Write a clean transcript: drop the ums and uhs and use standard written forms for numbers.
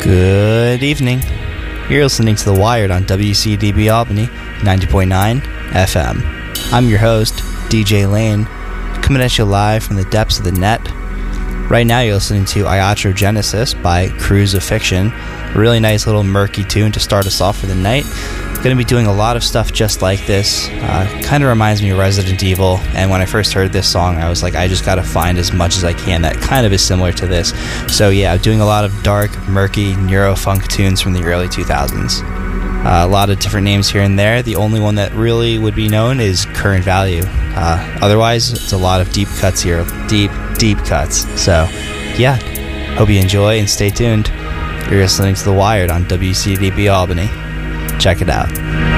Good evening. You're listening to The Wired on WCDB Albany, 90.9 FM. I'm your host, DJ Lane, coming at you live from the depths of the net. Right now you're listening to Iatrogenesis by Cruise of Fiction, a really nice little murky tune to start us off for the night. Going to be doing a lot of stuff just like this. Kind of reminds me of Resident Evil, and when I first heard this song I was like, I just got to find as much as I can that kind of is similar to this. So yeah, doing a lot of dark, murky, neurofunk tunes from the early 2000s. A lot of different names here and there. The only one that really would be known is Current Value. Otherwise, it's a lot of deep cuts here. Deep cuts. So yeah, hope you enjoy and stay tuned. You're listening to The Wired on WCDB Albany. Check it out.